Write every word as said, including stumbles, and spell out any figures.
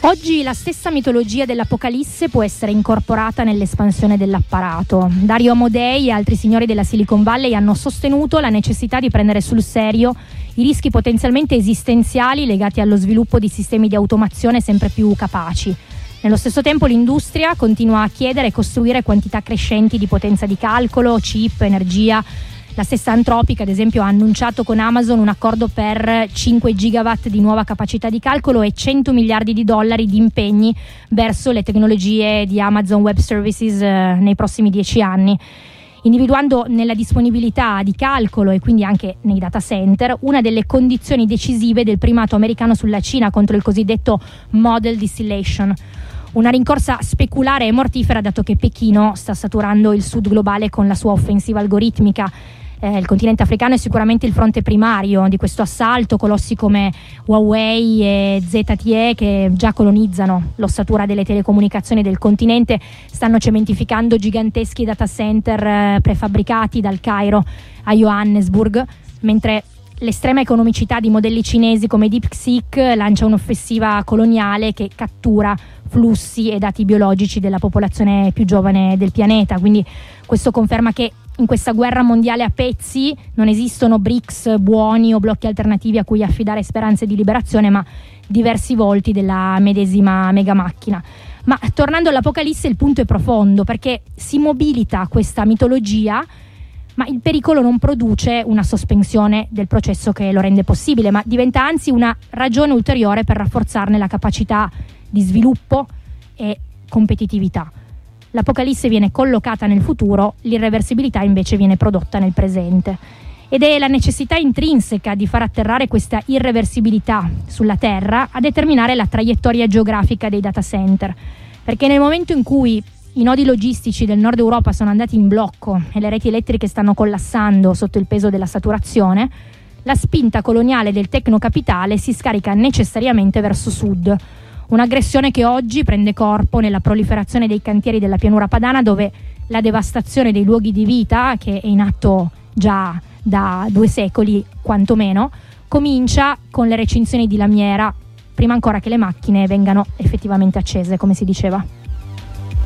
Oggi la stessa mitologia dell'Apocalisse può essere incorporata nell'espansione dell'apparato. Dario Amodei e altri signori della Silicon Valley hanno sostenuto la necessità di prendere sul serio i rischi potenzialmente esistenziali legati allo sviluppo di sistemi di automazione sempre più capaci. Nello stesso tempo l'industria continua a chiedere e costruire quantità crescenti di potenza di calcolo, chip, energia. La stessa Anthropic, ad esempio, ha annunciato con Amazon un accordo per cinque gigawatt di nuova capacità di calcolo e cento miliardi di dollari di impegni verso le tecnologie di Amazon Web Services eh, nei prossimi dieci anni, individuando nella disponibilità di calcolo e quindi anche nei data center una delle condizioni decisive del primato americano sulla Cina contro il cosiddetto model distillation. Una rincorsa speculare e mortifera, dato che Pechino sta saturando il sud globale con la sua offensiva algoritmica. Eh, il continente africano è sicuramente il fronte primario di questo assalto. Colossi come Huawei e Z T E, che già colonizzano l'ossatura delle telecomunicazioni del continente, stanno cementificando giganteschi data center eh, prefabbricati dal Cairo a Johannesburg, mentre l'estrema economicità di modelli cinesi come DeepSeek lancia un'offensiva coloniale che cattura flussi e dati biologici della popolazione più giovane del pianeta. Quindi questo conferma che in questa guerra mondiale a pezzi non esistono B R I C S buoni o blocchi alternativi a cui affidare speranze di liberazione, ma diversi volti della medesima megamacchina. Ma tornando all'Apocalisse, il punto è profondo, perché si mobilita questa mitologia, ma il pericolo non produce una sospensione del processo che lo rende possibile, ma diventa anzi una ragione ulteriore per rafforzarne la capacità di sviluppo e competitività. L'Apocalisse viene collocata nel futuro, l'irreversibilità invece viene prodotta nel presente. Ed è la necessità intrinseca di far atterrare questa irreversibilità sulla Terra a determinare la traiettoria geografica dei data center, perché nel momento in cui i nodi logistici del nord Europa sono andati in blocco e le reti elettriche stanno collassando sotto il peso della saturazione, la spinta coloniale del tecnocapitale si scarica necessariamente verso sud. Un'aggressione che oggi prende corpo nella proliferazione dei cantieri della pianura padana, dove la devastazione dei luoghi di vita, che è in atto già da due secoli quantomeno, comincia con le recinzioni di lamiera, prima ancora che le macchine vengano effettivamente accese, come si diceva.